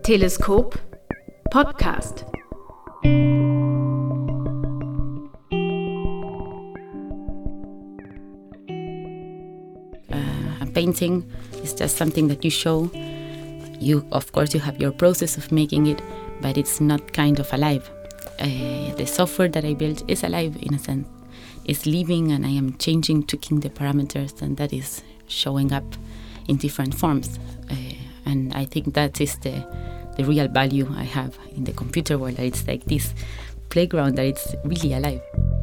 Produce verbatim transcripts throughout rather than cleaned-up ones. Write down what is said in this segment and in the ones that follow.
Teleskop Podcast. Uh, a painting is just something that you show. You, of course, you have your process of making it, but it's not kind of alive. Uh, the software that I built is alive in a sense. It's living, and I am changing, tweaking the parameters, and that is showing up in different forms. Uh, and I think that is the the real value I have in the computer world. That it's like this playground, that it's really alive.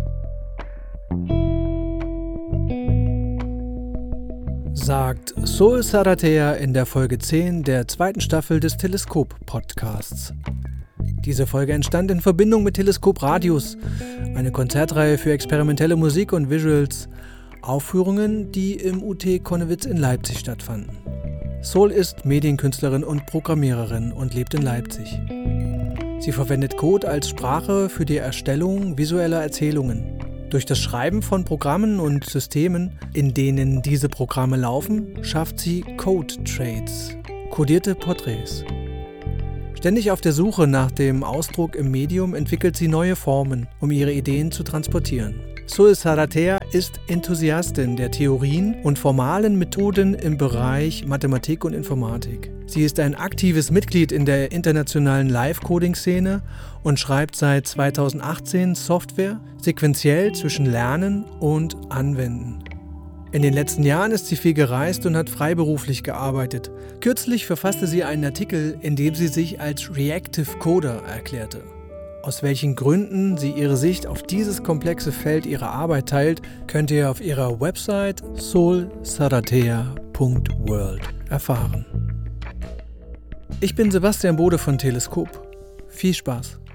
Sagt Sol Zaratea in der Folge zehn der zweiten Staffel des Teleskop-Podcasts. Diese Folge entstand in Verbindung mit Teleskop Radius, eine Konzertreihe für experimentelle Musik und Visuals, Aufführungen, die im U T Konnewitz in Leipzig stattfanden. Sol ist Medienkünstlerin und Programmiererin und lebt in Leipzig. Sie verwendet Code als Sprache für die Erstellung visueller Erzählungen. Durch das Schreiben von Programmen und Systemen, in denen diese Programme laufen, schafft sie Code-Trades, kodierte Porträts. Ständig auf der Suche nach dem Ausdruck im Medium entwickelt sie neue Formen, um ihre Ideen zu transportieren. Sol Zaratea ist Enthusiastin der Theorien und formalen Methoden im Bereich Mathematik und Informatik. Sie ist ein aktives Mitglied in der internationalen Live-Coding-Szene und schreibt seit zweitausendachtzehn Software sequenziell zwischen Lernen und Anwenden. In den letzten Jahren ist sie viel gereist und hat freiberuflich gearbeitet. Kürzlich verfasste sie einen Artikel, in dem sie sich als Reactive Coder erklärte. Aus welchen Gründen sie ihre Sicht auf dieses komplexe Feld ihrer Arbeit teilt, könnt ihr auf ihrer Website sol zaratea punkt world erfahren. Ich bin Sebastian Bode von Teleskop. Viel Spaß!